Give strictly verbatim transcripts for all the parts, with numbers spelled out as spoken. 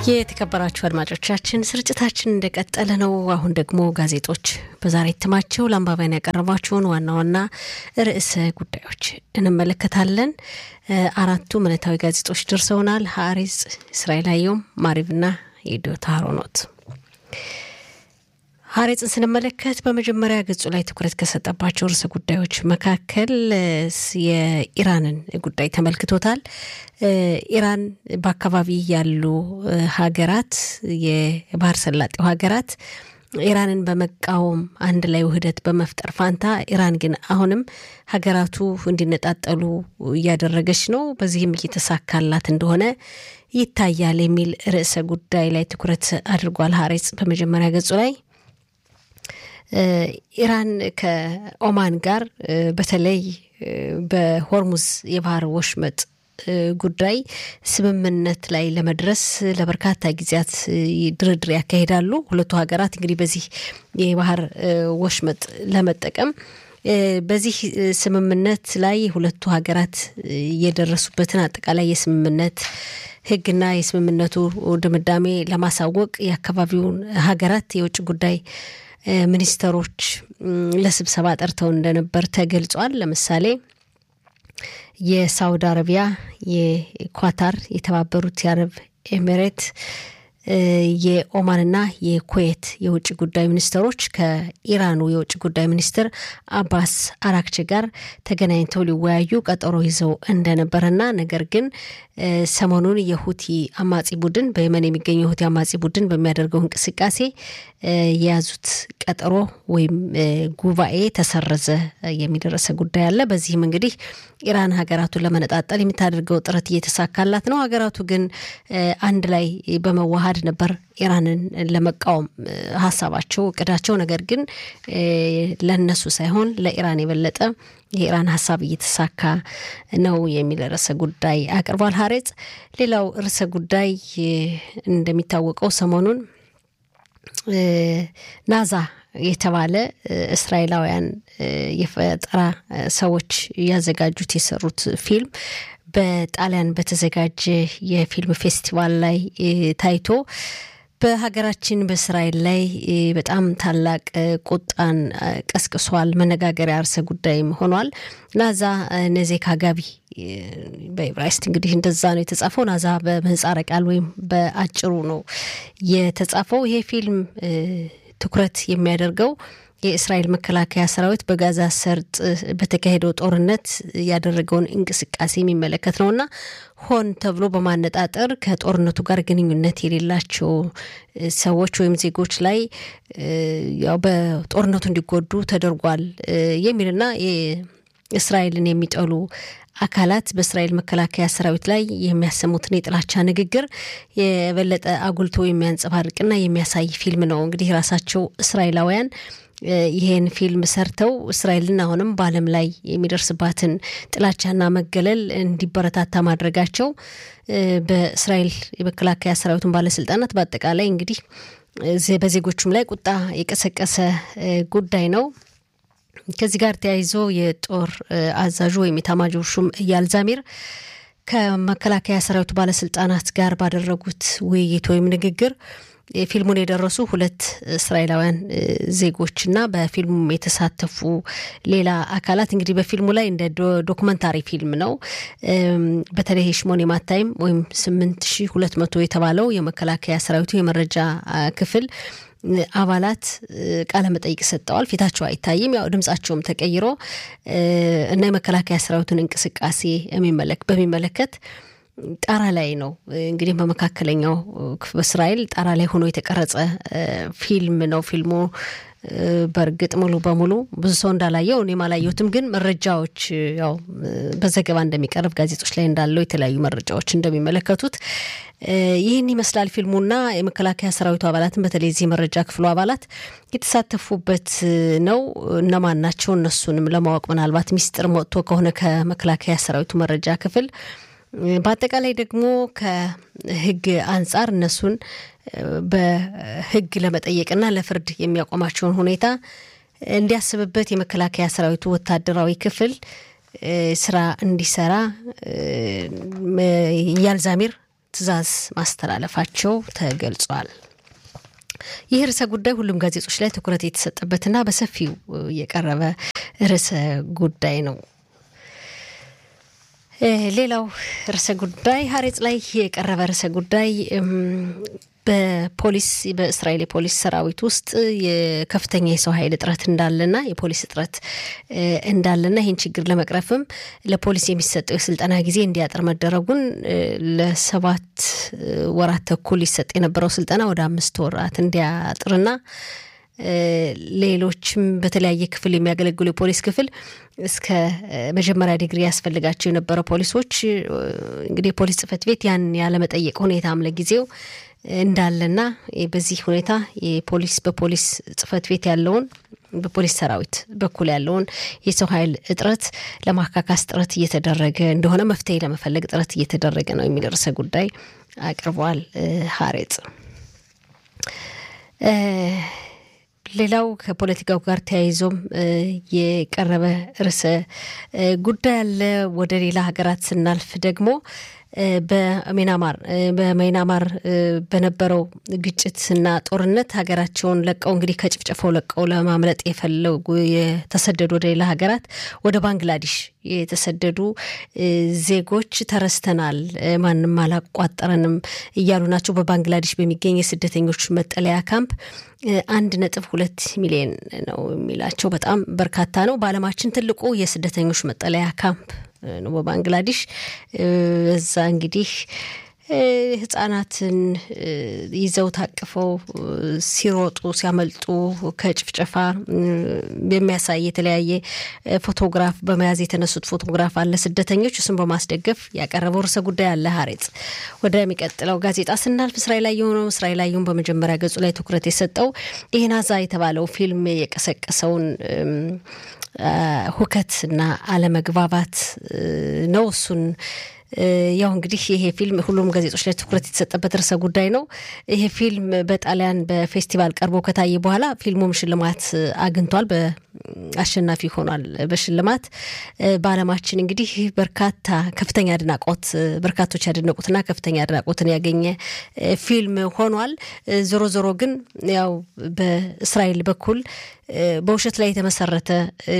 የተከበራችሁ አድማጮቻችን ስርጭታችን እንደቀጠለ ነው። አሁን ደግሞ ጋዜጦች በዛሬ እትማቸው ለአንባቢያን ያቀረቧቸውን ዋና ዋና ርዕሰ ጉዳዮች እንመለከታለን። አራቱ ዕለታዊ ጋዜጦች ደርሰውናል። ሐሪጽ፣ እስራኤል አየም፣ ማሪብና የዶታ ሮኖት። ሐሪጽን ስንመለከት በመጀመሪያ ገጹ ላይ ትኩረት ከሰጠባቸው ርዕሰ ጉዳዮች መካከል የኢራንን ጉዳይ ተመልክቶታል። ኢራን በአካባቢ ያሉ ሀገራት የባህር ሰላጤው ሀገራት ኢራንን በመቃወም አንድ ላይ ውህደት በመፍጠር ፋንታ ኢራን ግን አሁንም ሀገራቱ እንዲነጣጠሉ እያደረገች ነው፣ በዚህም እየተሳካላት እንደሆነ ይታያል የሚል ርዕሰ ጉዳይ ላይ ትኩረት አድርጓል ሐሪጽ በመጀመሪያ ገጹ ላይ። ኢራን ከኦማን ጋር በተለይ በሆርሙዝ የባህር ወሽመጥ ጉዳይ ስምምነት ላይ ለመድረስ ለበርካታ ጊዜያት ድርድር ያካሂዳሉ። ሁለቱ ሀገራት እንግዲህ በዚህ የባህር ወሽመጥ ለመጠቀም በዚህ ስምምነት ላይ ሁለቱ ሀገራት የደረሱበትን አጠቃላይ የስምምነት ህግና የስምምነቱ ድምዳሜ ለማሳወቅ የአካባቢውን ሀገራት የውጭ ጉዳይ ሚኒስተሮች ለስብሰባ ጠርተው እንደነበር ተገልጿል። ለምሳሌ የሳውዲ አረቢያ፣ የኳታር፣ የተባበሩት የአረብ ኤሚሬት፣ የኦማንና የኩዌት የውጭ ጉዳይ ሚኒስተሮች ከኢራኑ የውጭ ጉዳይ ሚኒስትር አባስ አራክቺ ጋር ተገናኝተው ሊወያዩ ቀጠሮ ይዘው እንደነበርና ነገር ግን ሰሞኑን የሁቲ አማጺ ቡድን በየመን የሚገኘው የሁቲ አማጺ ቡድን በሚያደርገው እንቅስቃሴ የያዙት ቀጠሮ ወይም ጉባኤ ተሰረዘ የሚደረሰ ጉዳይ አለ። በዚህም እንግዲህ ኢራን ሀገራቱን ለመነጣጠል የምታደርገው ጥረት እየተሳካላት ነው። ሀገራቱ ግን አንድ ላይ በመዋሃድ ነበር ኢራንን ለመቃወም ሐሳባቸው እቅዳቸው። ነገር ግን ለነሱ ሳይሆን ለኢራን የበለጠ የኢራን ሐሳብ እየተሳካ ነው የሚል ርዕሰ ጉዳይ አቅርቧል ሐሪጽ። ሌላው ርዕሰ ጉዳይ እንደሚታወቀው ሰሞኑን ናዛ የተባለ እስራኤላውያን የፈጠራ ሰዎች ያዘጋጁት የሰሩት ፊልም በጣሊያን በተዘጋጀ የፊልም ፌስቲቫል ላይ ታይቶ በሀገራችን በእስራኤል ላይ በጣም ታላቅ ቁጣን ቀስቅሷል። መነጋገሪያ ርዕሰ ጉዳይም ሆኗል። ናዛ ነዜክ አጋቢ በዕብራይስጥ እንግዲህ እንደዛ ነው የተጻፈው። ናዛ በምህጻረ ቃል ወይም በአጭሩ ነው የተጻፈው። ይሄ ፊልም ትኩረት የሚያደርገው የእስራኤል መከላከያ ሰራዊት በጋዛ ሰርጥ በተካሄደው ጦርነት ያደረገውን እንቅስቃሴ የሚመለከት ነውና ሆን ተብሎ በማነጣጠር ከጦርነቱ ጋር ግንኙነት የሌላቸው ሰዎች ወይም ዜጎች ላይ ያው በጦርነቱ እንዲጎዱ ተደርጓል የሚልና እስራኤልን የሚጠሉ አካላት በእስራኤል መከላከያ ሰራዊት ላይ የሚያሰሙትን የጥላቻ ንግግር የበለጠ አጉልቶ የሚያንጸባርቅና የሚያሳይ ፊልም ነው። እንግዲህ ራሳቸው እስራኤላውያን ይሄን ፊልም ሰርተው እስራኤልን አሁንም በዓለም ላይ የሚደርስባትን ጥላቻና መገለል እንዲበረታታ ማድረጋቸው በእስራኤል የመከላከያ ሰራዊቱን ባለስልጣናት በአጠቃላይ እንግዲህ በዜጎቹም ላይ ቁጣ የቀሰቀሰ ጉዳይ ነው። ከዚህ ጋር ተያይዞ የጦር አዛዡ ወይም የኤታማዦር ሹም ኢያል ዛሚር ከመከላከያ ሰራዊቱ ባለስልጣናት ጋር ባደረጉት ውይይት ወይም ንግግር ፊልሙን የደረሱ ሁለት እስራኤላውያን ዜጎችና በፊልሙ የተሳተፉ ሌላ አካላት እንግዲህ በፊልሙ ላይ እንደ ዶክመንታሪ ፊልም ነው። በተለይ ሽሞን የማታይም ወይም ስምንት ሺህ ሁለት መቶ የተባለው የመከላከያ ሰራዊቱ የመረጃ ክፍል አባላት ቃለ መጠይቅ ሰጠዋል። ፊታቸው አይታይም፣ ያው ድምጻቸውም ተቀይሮ እና የመከላከያ ሰራዊቱን እንቅስቃሴ የሚመለክ በሚመለከት ጣራ ላይ ነው እንግዲህ በመካከለኛው ክፍለ እስራኤል ጣራ ላይ ሆኖ የተቀረጸ ፊልም ነው። ፊልሙ በርግጥ ሙሉ በሙሉ ብዙ ሰው እንዳላየው እኔ ማላየሁትም፣ ግን መረጃዎች ያው በዘገባ እንደሚቀርብ ጋዜጦች ላይ እንዳለው የተለያዩ መረጃዎች እንደሚመለከቱት ይህን ይመስላል ፊልሙና የመከላከያ ሰራዊቱ አባላትን በተለይ እዚህ መረጃ ክፍሉ አባላት የተሳተፉበት ነው። እነማን ናቸው እነሱንም ለማወቅ ምናልባት ሚስጥር ወጥቶ ከሆነ ከመከላከያ ሰራዊቱ መረጃ ክፍል በአጠቃላይ ደግሞ ከህግ አንጻር እነሱን በህግ ለመጠየቅና ለፍርድ የሚያቆማቸውን ሁኔታ እንዲያስብበት የመከላከያ ሰራዊቱ ወታደራዊ ክፍል ስራ እንዲሰራ ኢያል ዛሚር ትዕዛዝ ማስተላለፋቸው ተገልጿል። ይህ ርዕሰ ጉዳይ ሁሉም ጋዜጦች ላይ ትኩረት የተሰጠበትና በሰፊው የቀረበ ርዕሰ ጉዳይ ነው። ሌላው ርዕሰ ጉዳይ ሀሬጽ ላይ የቀረበ ርዕሰ ጉዳይ በፖሊስ በእስራኤል የፖሊስ ሰራዊት ውስጥ የከፍተኛ የሰው ኃይል እጥረት እንዳለና የፖሊስ እጥረት እንዳለና ይህን ችግር ለመቅረፍም ለፖሊስ የሚሰጠው የስልጠና ጊዜ እንዲያጥር መደረጉን ለሰባት ወራት ተኩል ይሰጥ የነበረው ስልጠና ወደ አምስት ወራት እንዲያጥርና ሌሎችም በተለያየ ክፍል የሚያገለግሉ የፖሊስ ክፍል እስከ መጀመሪያ ዲግሪ ያስፈልጋቸው የነበረ ፖሊሶች እንግዲህ ፖሊስ ጽፈት ቤት ያን ያለ መጠየቅ ሁኔታም ለጊዜው እንዳለና በዚህ ሁኔታ የፖሊስ በፖሊስ ጽፈት ቤት ያለውን በፖሊስ ሰራዊት በኩል ያለውን የሰው ኃይል እጥረት ለማካካስ ጥረት እየተደረገ እንደሆነ መፍትሄ ለመፈለግ ጥረት እየተደረገ ነው የሚል ርዕሰ ጉዳይ አቅርቧል ሀሬጽ። ሌላው ከፖለቲካው ጋር ተያይዞም የቀረበ ርዕሰ ጉዳይ አለ። ወደ ሌላ ሀገራት ስናልፍ ደግሞ በሚያንማር በሚያንማር በነበረው ግጭትና ጦርነት ሀገራቸውን ለቀው እንግዲህ ከጭፍጨፋው ለቀው ለማምለጥ የፈለጉ የተሰደዱ ወደ ሌላ ሀገራት ወደ ባንግላዴሽ የተሰደዱ ዜጎች ተረስተናል፣ ማንንም አላቋጠረንም እያሉ ናቸው። በባንግላዴሽ በሚገኝ የስደተኞች መጠለያ ካምፕ አንድ ነጥብ ሁለት ሚሊዮን ነው የሚላቸው በጣም በርካታ ነው። በዓለማችን ትልቁ የስደተኞች መጠለያ ካምፕ ነው በባንግላዴሽ። እዛ እንግዲህ ህፃናትን ይዘው ታቅፈው ሲሮጡ ሲያመልጡ ከጭፍጨፋ በሚያሳይ የተለያየ ፎቶግራፍ በመያዝ የተነሱት ፎቶግራፍ አለ። ስደተኞች እሱን በማስደገፍ ያቀረበው ርዕሰ ጉዳይ አለ ሀሬጽ። ወደሚቀጥለው ጋዜጣ ስናልፍ እስራኤል ላይ የሆነው እስራኤል ላይ በመጀመሪያ ገጹ ላይ ትኩረት የሰጠው ይሄናዛ የተባለው ፊልም የቀሰቀሰውን ሁከትና አለመግባባት ነው። እሱን ያው እንግዲህ ይሄ ፊልም ሁሉም ጋዜጦች ላይ ትኩረት የተሰጠበት ርዕሰ ጉዳይ ነው። ይሄ ፊልም በጣሊያን በፌስቲቫል ቀርቦ ከታየ በኋላ ፊልሙም ሽልማት አግኝቷል፣ በአሸናፊ ሆኗል በሽልማት። በዓለማችን እንግዲህ በርካታ ከፍተኛ አድናቆት በርካቶች ያደነቁትና ከፍተኛ አድናቆትን ያገኘ ፊልም ሆኗል። ዞሮ ዞሮ ግን ያው በእስራኤል በኩል በውሸት ላይ የተመሰረተ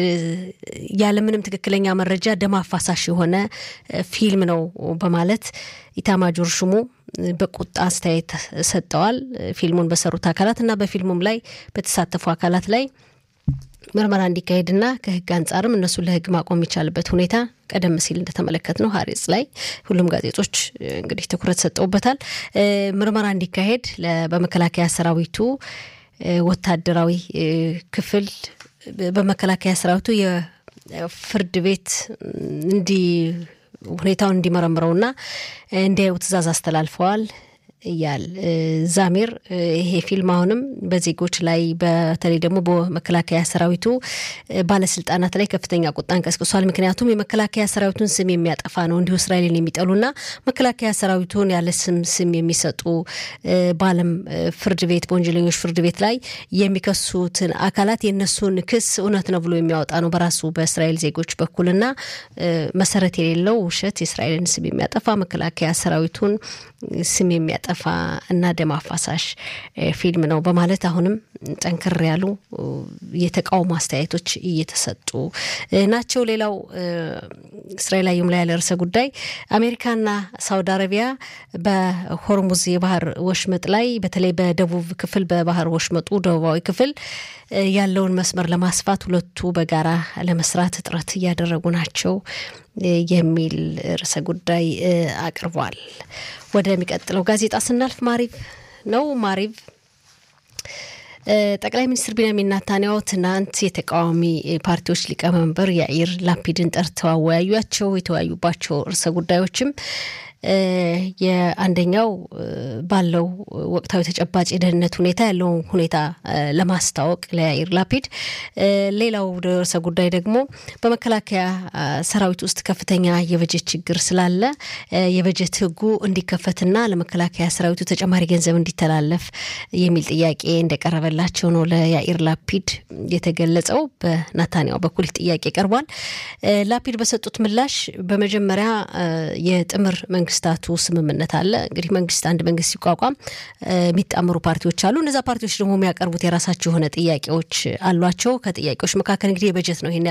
ያለምንም ትክክለኛ መረጃ ደም አፋሳሽ የሆነ ፊልም ነው በማለት ኢታማጆር ሹሙ በቁጣ አስተያየት ሰጠዋል። ፊልሙን በሰሩት አካላት እና በፊልሙም ላይ በተሳተፉ አካላት ላይ ምርመራ እንዲካሄድና ከህግ አንጻርም እነሱ ለህግ ማቆም የሚቻልበት ሁኔታ ቀደም ሲል እንደተመለከትነው ሀሬጽ ላይ ሁሉም ጋዜጦች እንግዲህ ትኩረት ሰጠውበታል። ምርመራ እንዲካሄድ በመከላከያ ሰራዊቱ ወታደራዊ ክፍል በመከላከያ ሰራዊቱ የፍርድ ቤት እንዲ ሁኔታውን እንዲመረምረውና እንዲያዩ ትዕዛዝ አስተላልፈዋል ያል ዛሚር። ይሄ ፊልም አሁንም በዜጎች ላይ በተለይ ደግሞ በመከላከያ ሰራዊቱ ባለስልጣናት ላይ ከፍተኛ ቁጣን ቀስቅሷል። ምክንያቱም የመከላከያ ሰራዊቱን ስም የሚያጠፋ ነው። እንዲሁ እስራኤልን የሚጠሉና መከላከያ ሰራዊቱን ያለ ስም ስም የሚሰጡ ባለም ፍርድ ቤት በወንጀለኞች ፍርድ ቤት ላይ የሚከሱትን አካላት የነሱን ክስ እውነት ነው ብሎ የሚያወጣ ነው በራሱ በእስራኤል ዜጎች በኩልና መሰረት የሌለው ውሸት የእስራኤልን ስም የሚያጠፋ መከላከያ ሰራዊቱን ስም የሚያጠፋ እና ደም አፋሳሽ ፊልም ነው በማለት አሁንም ጠንከር ያሉ የተቃውሞ አስተያየቶች እየተሰጡ ናቸው። ሌላው እስራኤል ላይ ያለ ርዕሰ ጉዳይ አሜሪካና ሳውዲ አረቢያ በሆርሙዝ የባህር ወሽመጥ ላይ በተለይ በደቡብ ክፍል በባህር ወሽመጡ ደቡባዊ ክፍል ያለውን መስመር ለማስፋት ሁለቱ በጋራ ለመስራት ጥረት እያደረጉ ናቸው የሚል ርዕሰ ጉዳይ አቅርቧል። ወደሚቀጥለው ጋዜጣ ስናልፍ ማሪቭ ነው። ማሪቭ ጠቅላይ ሚኒስትር ቢንያሚን ኔታንያሁ ትናንት የተቃዋሚ ፓርቲዎች ሊቀመንበር ያኢር ላፒድን ጠርተው አወያዩአቸው። የተወያዩባቸው ርዕሰ ጉዳዮችም የአንደኛው ባለው ወቅታዊ ተጨባጭ የደህንነት ሁኔታ ያለው ሁኔታ ለማስታወቅ ለያኢር ላፒድ፣ ሌላው ርዕሰ ጉዳይ ደግሞ በመከላከያ ሰራዊት ውስጥ ከፍተኛ የበጀት ችግር ስላለ የበጀት ህጉ እንዲከፈትና ለመከላከያ ሰራዊቱ ተጨማሪ ገንዘብ እንዲተላለፍ የሚል ጥያቄ እንደቀረበላቸው ነው ለያኢር ላፒድ የተገለጸው። በኔታንያሁ በኩል ጥያቄ ቀርቧል። ላፒድ በሰጡት ምላሽ በመጀመሪያ የጥምር የመንግስታቱ ስምምነት አለ። እንግዲህ መንግስት አንድ መንግስት ሲቋቋም የሚጣመሩ ፓርቲዎች አሉ። እነዛ ፓርቲዎች ደግሞ የሚያቀርቡት የራሳቸው የሆነ ጥያቄዎች አሏቸው። ከጥያቄዎች መካከል እንግዲህ የበጀት ነው።